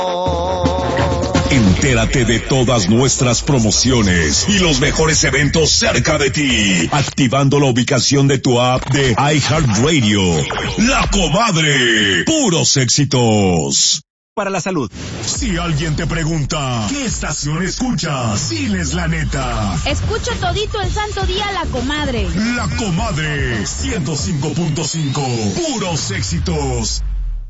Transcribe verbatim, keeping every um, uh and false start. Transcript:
Entérate de todas nuestras promociones y los mejores eventos cerca de ti, activando la ubicación de tu app de iHeartRadio. La Comadre, puros éxitos. Para la salud. Si alguien te pregunta, ¿qué estación escuchas? Diles la neta. Escucho todito el santo día La Comadre. La Comadre, ciento cinco punto cinco, puros éxitos.